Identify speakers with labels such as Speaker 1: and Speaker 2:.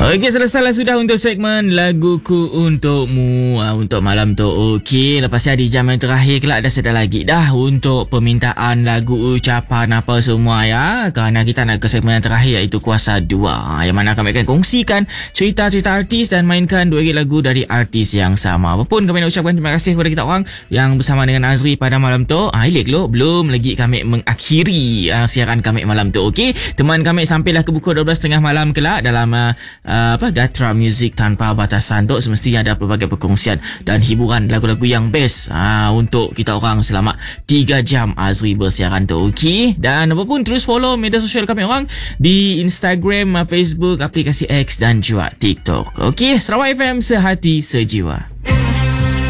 Speaker 1: Okey, selesailah sudah untuk segmen Laguku Untukmu untuk malam tu. Okey, lepas ni di jam yang terakhir kelak dah sedar lagi dah untuk permintaan lagu, ucapan apa semua ya. Kerana kita nak ke segmen yang terakhir iaitu Kuasa 2, yang mana kami akan kongsikan cerita-cerita artis dan mainkan 2 lagu dari artis yang sama. Apapun kami nak ucapkan terima kasih kepada kita orang yang bersama dengan Azri pada malam tu. Ilik lo, belum lagi kami mengakhiri siaran kami malam tu. Okey, teman kami sampailah ke pukul 12.30 malam kelak dalam Gatra Music Tanpa Batasan tu. Semestinya ada pelbagai perkongsian dan hiburan lagu-lagu yang best untuk kita orang selama 3 jam Azri bersiaran tu. Okey, dan apapun terus follow media sosial kami orang di Instagram, Facebook, aplikasi X dan juga TikTok. Okey, Sarawak FM, sehati sejiwa.